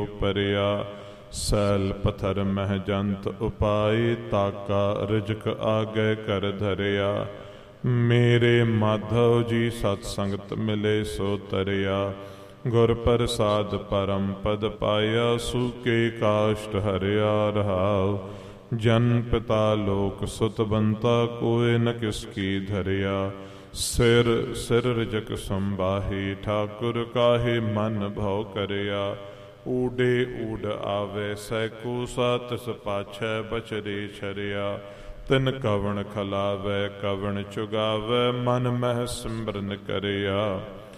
ਪਰਿਆ। Cell ਪਥਰ ਮਹਿ ਜੰਤ ਉਪਾਈ, ਤਾਕਾ ਰਿਜਕ ਆਗੇ ਕਰ ਧਰਿਆ। ਮੇਰੇ ਮਾਧਵ ਜੀ ਸਤ ਸੰਗਤ ਮਿਲੇ ਸੋ ਤਰਿਆ। ਗੁਰ ਪ੍ਰਸਾਦ ਪਰਮ ਪਦ ਪਾਇਆ, ਸੂਕੇ ਕਾਸ਼ਟ ਹਰਿਆ ਰਹਾਉ। ਜਨ ਪਿਤਾ ਲੋਕ ਸੁਤ ਬੰਤਾ, ਕੋਇ ਨ ਕਿਸ ਕੀ ਧਰਿਆ। ਸਿਰ ਸਿਰ ਰਿਜਕ ਸੰਬਾਹੀ, ਠਾਕੁਰ ਕਾਹੇ ਮਨ ਭਉ ਕਰਿਆ। ਊਡੇ ਊਡ ਆਵੇ ਸੈਕੂ, ਤਿਸ ਪਾਛੈ ਬਚਰੇ ਛਰਿਆ। ਤਿਨ ਕਵਣ ਖਲਾਵੈ ਕਵਣ ਚੁਗਾਵੈ, ਮਨ ਮਹਿ ਸਿਮਰਨ ਕਰਿਆ।